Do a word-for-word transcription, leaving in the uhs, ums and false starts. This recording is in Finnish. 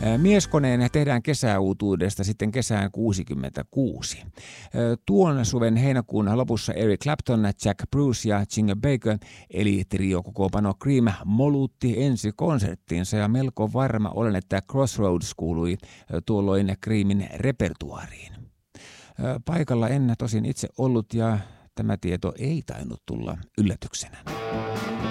Mieskoneen tehdään kesäuutuudesta sitten kesään kuusikymmentäkuusi. Tuon suven heinäkuun lopussa Eric Clapton, Jack Bruce ja Ginger Baker eli trio-kokoonpano Cream molutti ensi konserttiinsa ja melko varma olen, että Crossroads kuului tuolloin Creamin repertuaariin. Paikalla en tosin itse ollut ja tämä tieto ei tainnut tulla yllätyksenä.